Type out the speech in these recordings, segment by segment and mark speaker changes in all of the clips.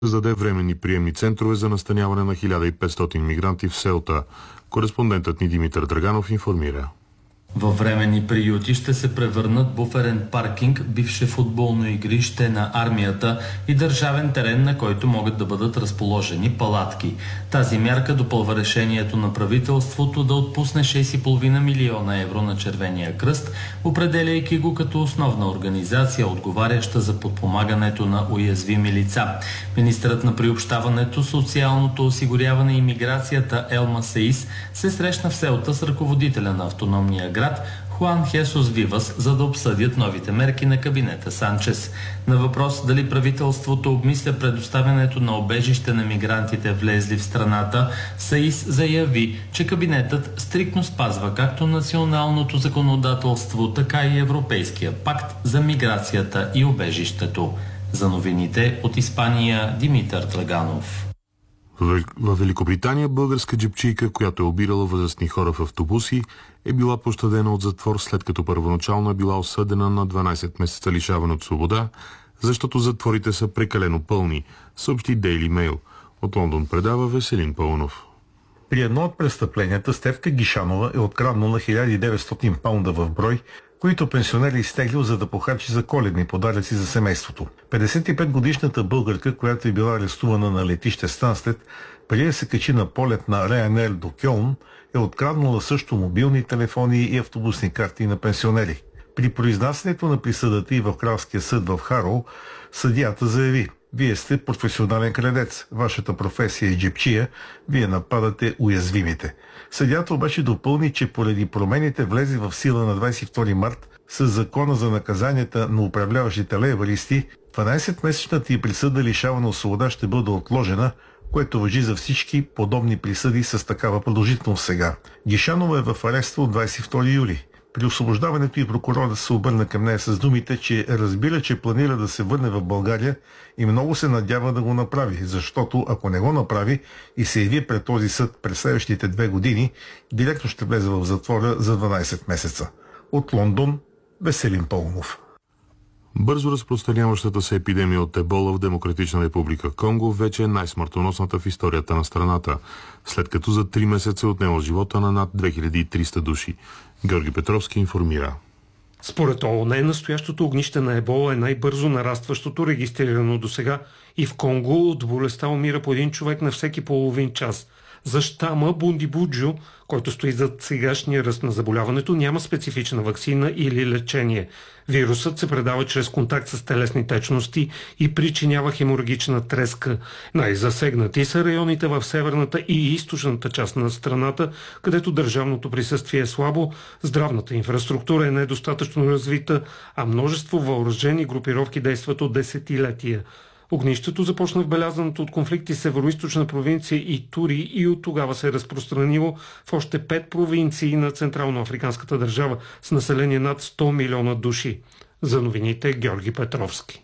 Speaker 1: създаде временни приемни центрове за настаняване на 1500 мигранти в селта. Кореспондентът ни Димитър Драганов информира.
Speaker 2: Във временни приюти ще се превърнат буферен паркинг, бивше футболно игрище на армията и държавен терен, на който могат да бъдат разположени палатки. Тази мярка допълва решението на правителството да отпусне 6,5 милиона евро на Червения кръст, определяйки го като основна организация, отговаряща за подпомагането на уязвими лица. Министърът на приобщаването, социалното осигуряване и миграцията Елма Сеис се срещна в селта с ръководителя на автономния град Хуан Хесус Вивас, за да обсъдят новите мерки на кабинета Санчес. На въпрос дали правителството обмисля предоставянето на обежище на мигрантите влезли в страната, Саис заяви, че кабинетът стриктно спазва както националното законодателство, така и Европейския пакт за миграцията и обежището. За новините от Испания, Димитър Драганов.
Speaker 1: В Великобритания българска джипчийка, която е обирала възрастни хора в автобуси, е била пощадена от затвор, след като първоначално е била осъдена на 12 месеца лишаване от свобода, защото затворите са прекалено пълни, съобщи Daily Mail. От Лондон предава Веселин Пълнов.
Speaker 3: При едно от престъпленията Стефка Гишанова е откраднала 1900 паунда в брой, които пенсионер е изтеглил, за да похарчи за коледни подаръци за семейството. 55-годишната българка, която е била арестувана на летище Станстед, преди да се качи на полет на Ryanair до Кьолн, е откраднала също мобилни телефони и автобусни карти на пенсионери. При произнасянето на присъдата и в Кралския съд в Хароу, съдията заяви: "Вие сте професионален крадец. Вашата професия е джипчия. Вие нападате уязвимите." Съдията обаче допълни, че поради промените влезли в сила на 22 март с закона за наказанията на управляващите лейбаристи, 12-месечната й присъда лишаване от свобода ще бъде отложена, което важи за всички подобни присъди с такава продължителност сега. Гишанова е в ареста от 22 юли. При освобождаването и прокурорът се обърна към нея с думите, че разбира, че планира да се върне в България и много се надява да го направи, защото ако не го направи и се яви пред този съд през следващите 2 години, директно ще влезе в затвора за 12 месеца. От Лондон, Веселин Пълнов.
Speaker 1: Бързо разпространяващата се епидемия от ебола в Демократична република Конго вече е най-смъртоносната в историята на страната, след като за 3 месеца е отнела живота на над 2300 души. Георги Петровски информира.
Speaker 4: Според ООН, настоящото огнище на ебола е най-бързо нарастващото регистрирано досега и в Конго от болестта умира по един човек на всеки половин час. За щама Бундибуджо, който стои зад сегашния ръст на заболяването, няма специфична ваксина или лечение. Вирусът се предава чрез контакт с телесни течности и причинява хеморагична треска. Най-засегнати са районите в северната и източната част на страната, където държавното присъствие е слабо, здравната инфраструктура е недостатъчно развита, а множество въоръжени групировки действат от десетилетия. Огнището започна в белязаното от конфликти североизточна провинция Итури и от тогава се е разпространило в още 5 провинции на Централно-африканската държава с население над 100 милиона души. За новините Георги Петровски.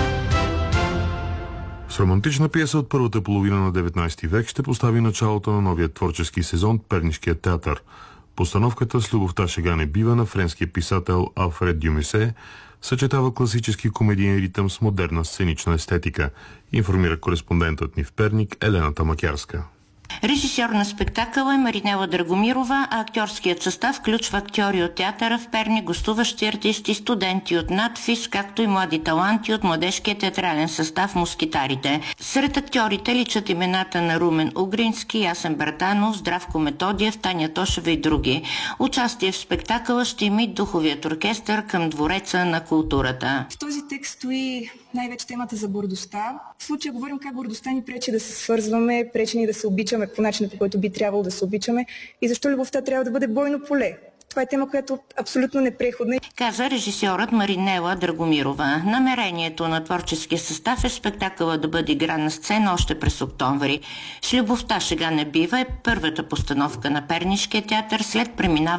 Speaker 1: С романтична пиеса от първата половина на 19 век ще постави началото на новия творчески сезон Пернишкия театър. Постановката "С любовта шега не бива" на френския писател Алфред Дюмесе съчетава класически комедиен ритъм с модерна сценична естетика, информира кореспондентът ни в Перник Елена Тамакярска.
Speaker 5: Режисьор на спектакъла е Маринела Драгомирова, а актьорският състав включва актьори от театъра в Перник, гостуващи артисти, студенти от надфис, както и млади таланти от младежкия театрален състав "Москитарите". Сред актьорите личат имената на Румен Угрински, Ясен Братанов, Здравко Методиев, Таня Тошева и други. Участие в спектакъла ще има и духовият оркестър към Двореца на културата.
Speaker 6: В този текст стои най-вече темата за гордостта. В случая говорим как гордостта ни пречи да се свързваме, пречи ни да се обичаме по начина, по който би трябвало да се обичаме и защо любовта трябва да бъде бойно поле. Това е тема, която абсолютно непреходна.
Speaker 5: Каза режисьорът Маринела Драгомирова. Намерението на творческия състав е спектакъла да бъде игран на сцена още през октомври. "С любовта шега не бива" е първата постановка на Пернишкия театър след преминаване